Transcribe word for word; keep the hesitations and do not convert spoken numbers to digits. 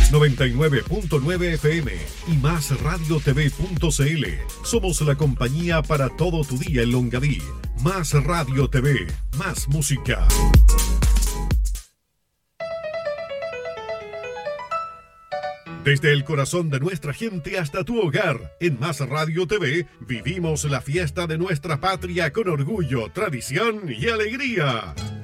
noventa y nueve punto nueve F M y más radio t v punto c l. Somos la compañía para todo tu día en Longaví. Más Radio T V, más música. Desde el corazón de nuestra gente hasta tu hogar, en Más Radio T V vivimos la fiesta de nuestra patria con orgullo, tradición y alegría.